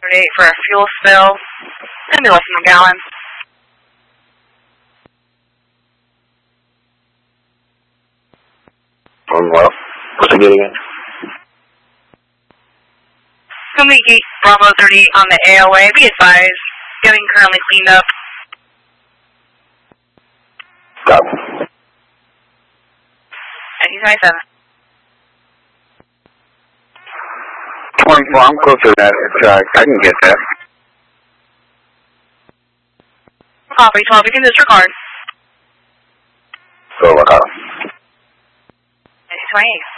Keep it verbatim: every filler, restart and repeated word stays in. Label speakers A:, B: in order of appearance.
A: thirty-eight for a fuel spill. It's going to be less than a gallon.
B: Um, well, what's the gate again?
A: It's going to be gate Bravo thirty-eight on the A O A. Be advised, getting currently cleaned up.
B: Stop.
A: nineteen twenty-seven.
B: twenty, well, I'm close to that. It's, uh, I can get that.
A: Copy, twelve, you can disregard.
B: So, uh,
A: nineteen twenty-eight.